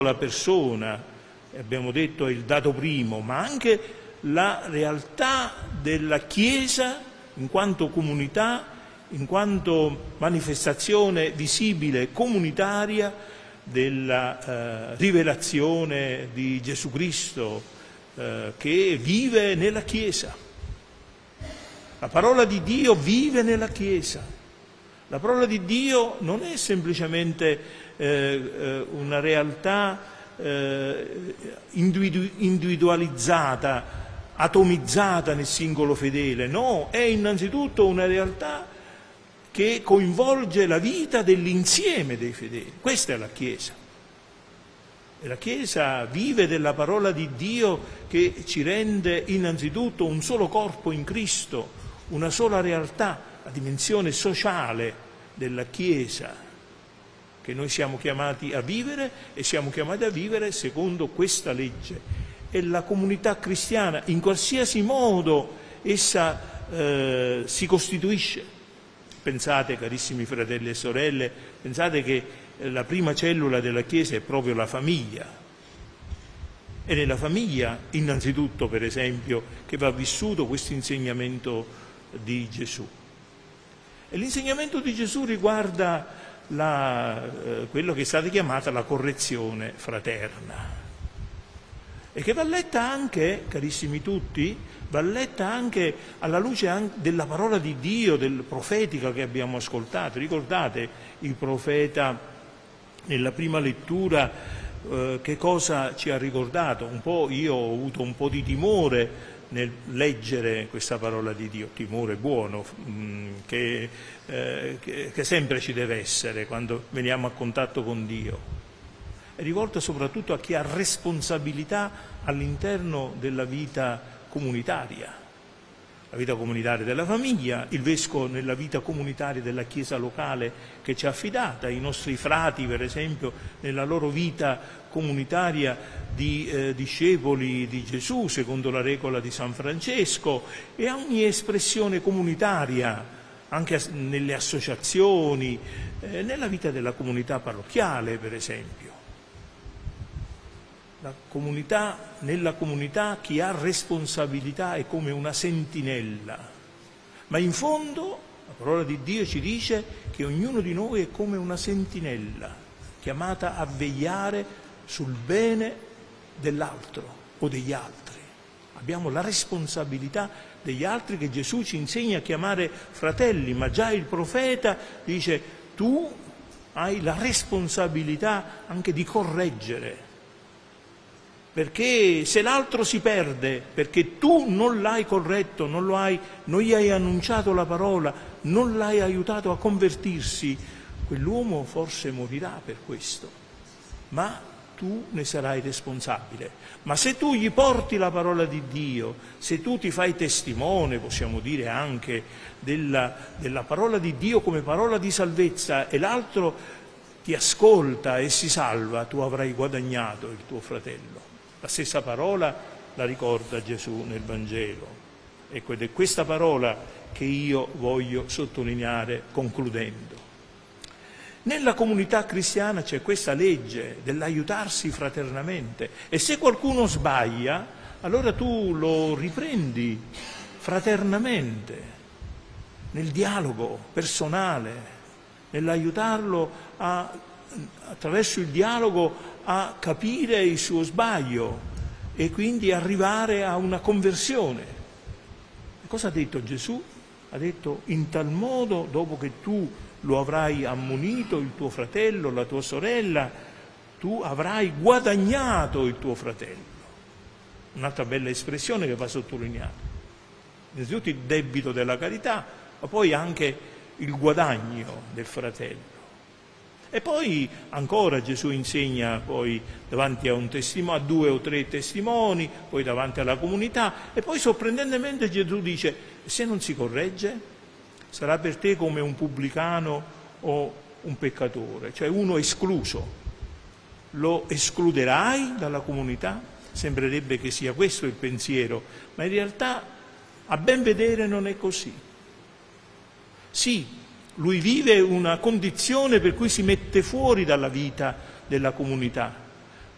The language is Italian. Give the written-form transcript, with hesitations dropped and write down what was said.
la persona, abbiamo detto è il dato primo, ma anche la realtà della Chiesa in quanto comunità, in quanto manifestazione visibile comunitaria della rivelazione di Gesù Cristo che vive nella Chiesa. La parola di Dio vive nella Chiesa. La parola di Dio non è semplicemente una realtà individualizzata, atomizzata nel singolo fedele, no, è innanzitutto una realtà che coinvolge la vita dell'insieme dei fedeli. Questa è la Chiesa. E la Chiesa vive della parola di Dio che ci rende innanzitutto un solo corpo in Cristo, una sola realtà, la dimensione sociale della Chiesa, che noi siamo chiamati a vivere e siamo chiamati a vivere secondo questa legge. E la comunità cristiana, in qualsiasi modo essa si costituisce. Pensate, carissimi fratelli e sorelle, pensate che la prima cellula della Chiesa è proprio la famiglia. E nella famiglia, innanzitutto, per esempio, che va vissuto questo insegnamento di Gesù. E l'insegnamento di Gesù riguarda quello che è stata chiamata la correzione fraterna. E che va letta anche, carissimi tutti, va letta anche alla luce della parola di Dio, del profetica che abbiamo ascoltato. Ricordate il profeta nella prima lettura che cosa ci ha ricordato? Un po' io ho avuto un po' di timore nel leggere questa parola di Dio, timore buono, che sempre ci deve essere quando veniamo a contatto con Dio. È rivolta soprattutto a chi ha responsabilità all'interno della vita comunitaria. La vita comunitaria della famiglia, il vescovo nella vita comunitaria della Chiesa locale che ci ha affidata, i nostri frati per esempio nella loro vita comunitaria di discepoli di Gesù secondo la regola di San Francesco, e a ogni espressione comunitaria, anche nelle associazioni, nella vita della comunità parrocchiale per esempio. Nella comunità chi ha responsabilità è come una sentinella, ma in fondo la parola di Dio ci dice che ognuno di noi è come una sentinella, chiamata a vegliare sul bene dell'altro o degli altri. Abbiamo la responsabilità degli altri che Gesù ci insegna a chiamare fratelli, ma già il profeta dice tu hai la responsabilità anche di correggere. Perché se l'altro si perde, perché tu non l'hai corretto, non gli hai annunciato la parola, non l'hai aiutato a convertirsi, quell'uomo forse morirà per questo, ma tu ne sarai responsabile. Ma se tu gli porti la parola di Dio, se tu ti fai testimone, possiamo dire anche, della parola di Dio come parola di salvezza, e l'altro ti ascolta e si salva, tu avrai guadagnato il tuo fratello. La stessa parola la ricorda Gesù nel Vangelo. Ecco, ed è questa parola che io voglio sottolineare concludendo. Nella comunità cristiana c'è questa legge dell'aiutarsi fraternamente, e se qualcuno sbaglia, allora tu lo riprendi fraternamente, nel dialogo personale, nell'aiutarlo attraverso il dialogo a capire il suo sbaglio e quindi arrivare a una conversione. E cosa ha detto Gesù? Ha detto: in tal modo, dopo che tu lo avrai ammonito, il tuo fratello, la tua sorella, tu avrai guadagnato il tuo fratello. Un'altra bella espressione che va sottolineata. Innanzitutto il debito della carità, ma poi anche il guadagno del fratello. E poi ancora Gesù insegna poi davanti a a 2 o 3 testimoni, poi davanti alla comunità, e poi sorprendentemente Gesù dice: se non si corregge, sarà per te come un pubblicano o un peccatore, cioè uno escluso. Lo escluderai dalla comunità? Sembrerebbe che sia questo il pensiero, ma in realtà a ben vedere non è così. Sì, lui vive una condizione per cui si mette fuori dalla vita della comunità,